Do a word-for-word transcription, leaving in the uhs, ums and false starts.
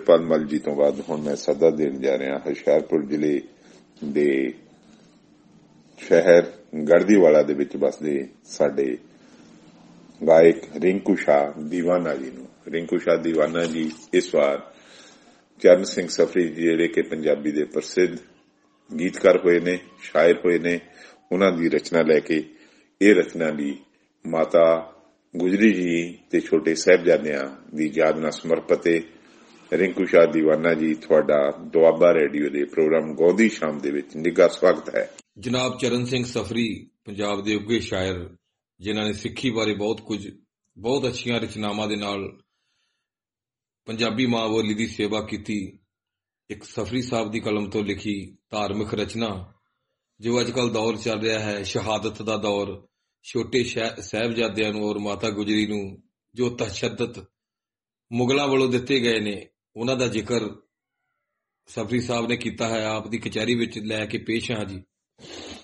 ਪਾਲਮਲ ਜੀ ਤੋਂ ਬਾਅਦ ਹੁਣ ਮੈਂ ਸੱਦਾ ਦੇਣ ਜਾ ਰਿਹਾ ਹੁਸ਼ਿਆਰਪੁਰ ਜ਼ਿਲ੍ਹੇ ਦੇ ਸ਼ਹਿਰ ਗੜਦੀਵਾਲਾ ਦੇ ਵਿੱਚ ਵਸਦੇ ਸਾਡੇ ਗਾਇਕ ਰਿੰਕੂ ਸ਼ਾਹ ਦੀਵਾਨਾ ਜੀ ਨੂੰ। ਰਿੰਕੂ ਸ਼ਾਹ ਦੀਵਾਨਾ ਜੀ ਇਸ ਵਾਰ ਚਰਨ ਸਿੰਘ ਸਫਰੀ ਜੀ ਜਿਹੜੇ ਕਿ ਪੰਜਾਬੀ ਦੇ ਪ੍ਰਸਿੱਧ ਗੀਤਕਾਰ ਹੋਏ ਨੇ, ਸ਼ਾਇਰ ਹੋਏ ਨੇ, ਉਹਨਾਂ ਦੀ ਰਚਨਾ ਲੈ ਕੇ ਇਹ ਰਚਨਾ ਦੀ ਮਾਤਾ ਗੁਜਰੀ ਜੀ ਤੇ ਛੋਟੇ ਸਾਹਿਬਜ਼ਾਦਿਆਂ ਦੀ ਯਾਦ ਨਾਲ ਸਮਰਪਿਤ ਹੈ। ਰਿੰਕੂ ਸ਼ਾਹ ਦੀਵਾਨਾ ਜੀ, ਤੁਹਾਡਾ ਦੁਆਬਾ ਰੇਡੀਓ ਦੇ ਪ੍ਰੋਗਰਾਮ ਗਾਉਂਦੀ ਸ਼ਾਮ ਦੇ ਵਿੱਚ ਨਿੱਘਾ ਸਵਾਗਤ ਹੈ। ਜਨਾਬ ਚਰਨ ਸਿੰਘ ਸਫਰੀ ਪੰਜਾਬ ਦੇ ਉੱਘੇ ਸ਼ਾਇਰ, ਜਿਨ੍ਹਾਂ ਨੇ ਸਿੱਖੀ ਬਾਰੇ ਬਹੁਤ ਕੁਝ ਬਹੁਤ ਅੱਛੀਆਂ ਰਚਨਾਵਾਂ ਦੇ ਨਾਲ ਪੰਜਾਬੀ ਮਾਂ ਬੋਲੀ ਦੀ ਸੇਵਾ ਕੀਤੀ। ਇੱਕ ਸਫਰੀ ਸਾਹਿਬ ਦੀ ਕਲਮ ਤੋਂ ਲਿਖੀ ਧਾਰਮਿਕ ਰਚਨਾ, ਜੋ ਅੱਜ ਕੱਲ੍ਹ ਦੌਰ ਚੱਲ ਰਿਹਾ ਹੈ ਸ਼ਹਾਦਤ ਦਾ ਦੌਰ, ਛੋਟੇ ਸਾਹਿਬਜ਼ਾਦਿਆਂ ਨੂੰ ਔਰ ਮਾਤਾ ਗੁਜਰੀ ਨੂੰ ਜੋ ਤਸ਼ੱਦਦ ਮੁਗਲਾਂ ਵੱਲੋਂ ਦਿੱਤੇ ਗਏ ਨੇ, ਉਹਨਾਂ ਦਾ ਜ਼ਿਕਰ ਸਫਰੀ ਸਾਹਿਬ ਨੇ ਕੀਤਾ ਹੈ। ਆਪ ਦੀ ਕਚਹਿਰੀ ਵਿੱਚ ਲੈ ਕੇ ਪੇਸ਼ ਹਾਂ ਜੀ।